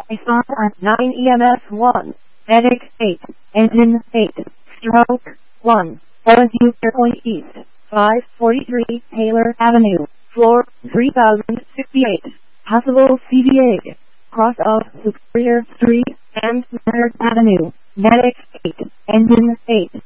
Python 9 EMS 1, Medic 8, Engine 8, Stroke 1, LSU Fairpoint East, 543 Taylor Avenue, floor 3068, possible CVA, cross of Superior Street and Leonard Avenue, Medic 8, Engine 8.